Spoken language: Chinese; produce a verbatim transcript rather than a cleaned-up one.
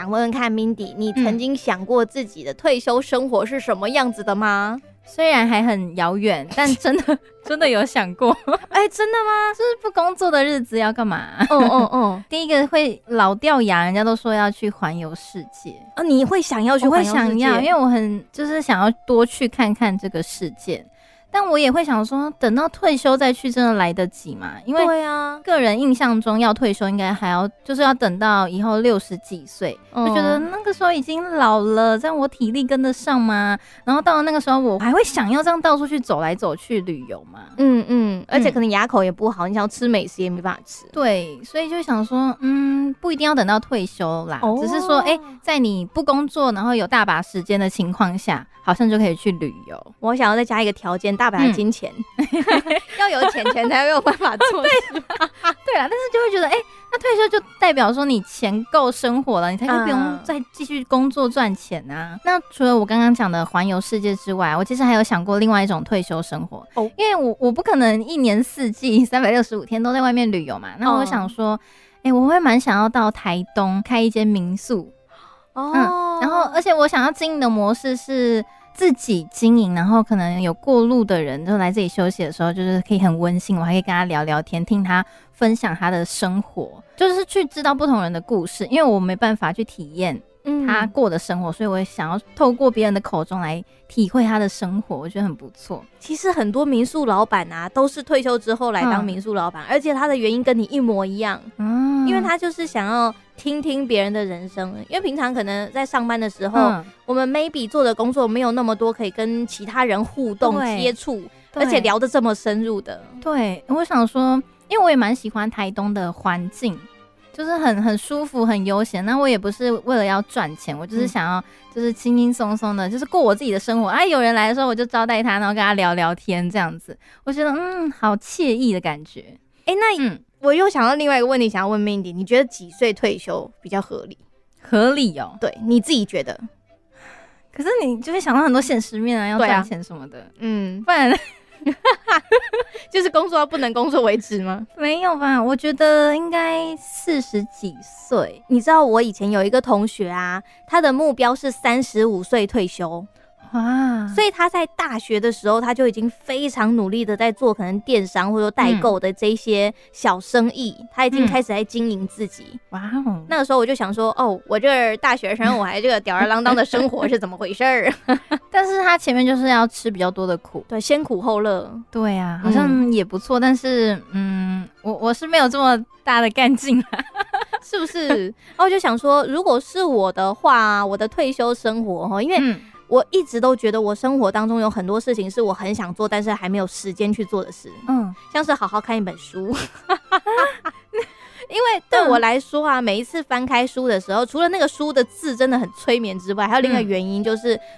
想问问看 Mindy， 你曾经想过自己的退休生活是什么样子的吗？ 虽然还很遥远，但真的真的有想过。 哎、欸，真的吗？ 就是不工作的日子要干嘛？ 嗯嗯嗯。 第一个会老掉牙，人家都说要去环游世界啊，你会想要去环游世界？ 我会想要，因为我很就是想要多去看看这个世界。但我也会想说，等到退休再去，真的来得及吗？因为对啊， 个人印象中要退休应该还要就是要等到以后六十几岁，嗯，就觉得那个时候已经老了，这样我体力跟得上吗？然后到了那个时候，我还会想要这样到处去走来走去旅游吗？ 嗯嗯，而且可能牙口也不好，嗯，你想要吃美食也没办法吃。 对，所以就想说，嗯，不一定要等到退休啦，哦，只是说，哎，欸，在你不工作，然后有大把时间的情况下，好像就可以去旅游。 我想要再加一个条件。大把的金钱，嗯，要有钱钱才有办法做。 对对啦，但是就会觉得，哎，欸，那退休就代表说你钱够生活了，你才可以不用再继续工作赚钱啊。嗯，那除了我刚刚讲的环游世界之外，我其实还有想过另外一种退休生活。哦，因为我我不可能一年四季三百六十五天都在外面旅游嘛。那我想说，哎，欸，我会蛮想要到台东开一间民宿。哦，嗯，然后而且我想要经营的模式是自己经营，然后可能有过路的人就来这里休息的时候，就是可以很温馨，我还可以跟他聊聊天，听他分享他的生活，就是去知道不同人的故事，因为我没办法去体验他过的生活，嗯，所以我也想要透过别人的口中来体会他的生活，我觉得很不错。 其实很多民宿老板啊，都是退休之后来当民宿老板，嗯，而且他的原因跟你一模一样，嗯，因为他就是想要听听别人的人生，因为平常可能在上班的时候，嗯，我们 maybe 做的工作没有那么多可以跟其他人互动接触，而且聊得这么深入的。 对，我想说，因为我也蛮喜欢台东的环境，就是很很舒服很悠闲，那我也不是为了要赚钱，我就是想要就是轻轻松松的，就是过我自己的生活。啊，有人来的时候我就招待他，然后跟他聊聊天这样子，我觉得嗯好惬意的感觉。 哎，欸，那嗯。我又想到另外一个问题，想要问 Mindy， 你觉得几岁退休比较合理？ 合理哦， 对，你自己觉得？ 可是你就会想到很多现实面啊，要赚钱什么的，啊，嗯，不然就是工作到不能工作为止吗？ 没有吧，我觉得应该四十几岁。 你知道我以前有一个同学啊，他的目标是三十五岁退休。哇！所以他在大学的时候，他就已经非常努力的在做可能电商或者代购的这些小生意，嗯，他已经开始在经营自己。哇哦！那个时候我就想说，哦，我这大学生，我还这个吊儿郎当的生活是怎么回事儿？ 但是他前面就是要吃比较多的苦， 对，先苦后乐。 对啊，好像也不错，嗯，但是嗯，我我是没有这么大的干劲啊。 是不是？然后我就想说，如果是我的话，我的退休生活，因为，嗯，我一直都觉得我生活当中有很多事情是我很想做，但是还没有时间去做的事。嗯，像是好好看一本书。因为对我来说啊，每一次翻开书的时候，除了那个书的字真的很催眠之外，还有另一个原因就是，